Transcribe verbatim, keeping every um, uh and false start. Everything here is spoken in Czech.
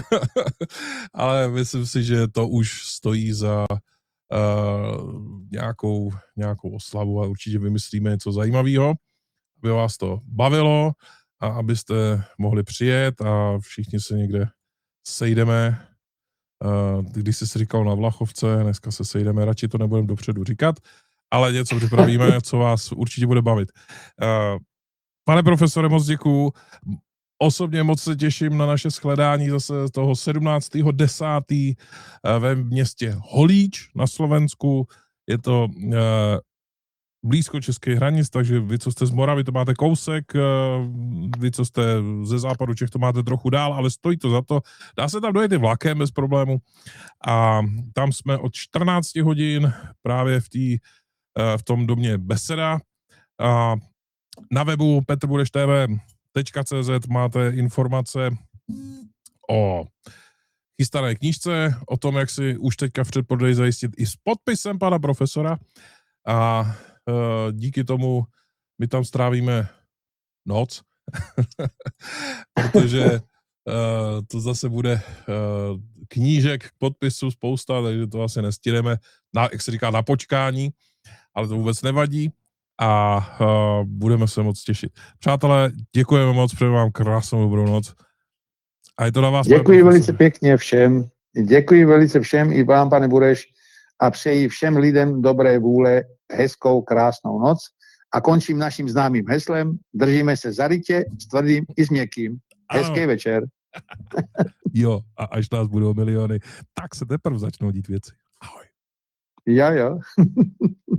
Ale myslím si, že to už stojí za uh, nějakou, nějakou oslavu a určitě vymyslíme něco zajímavého, aby vás to bavilo a abyste mohli přijet a všichni se někde sejdeme. Uh, když jsi si říkal na Vlachovce, dneska se sejdeme, radši to nebudeme dopředu říkat, ale něco připravíme, co vás určitě bude bavit. Uh, pane profesore, moc děkuju. Osobně moc se těším na naše shledání zase toho sedmnáctého desátého ve městě Holíč na Slovensku. Je to uh, blízko českých hranic, takže vy, co jste z Moravy, to máte kousek, uh, vy, co jste ze západu Čech, to máte trochu dál, ale stojí to za to. Dá se tam dojet i vlakem bez problému. A tam jsme od čtrnáct hodin právě v, tý, uh, v tom domě Beseda. A na webu petrbudeš.tv tečka cé zet máte informace o chystané knížce, o tom, jak si už teďka v předprodeji zajistit i s podpisem pana profesora a uh, díky tomu my tam strávíme noc, protože uh, to zase bude uh, knížek k podpisu spousta, takže to asi nestihneme, na, jak se říká, na počkání, ale to vůbec nevadí. A uh, budeme se moc těšit. Přátelé, děkujeme moc, přeju vám krásnou dobrou noc. A je to na vás. Děkuji velice pěkně všem. Děkuji velice všem i vám, pane Bureš, a přeji všem lidem dobré vůle, hezkou, krásnou noc. A končím naším známým heslem. Držíme se za rytě, s tvrdým i s měkkým. Hezký večer. Jo, a až nás budou miliony, tak se teprve začnou dít věci. Ahoj. Jo, jo.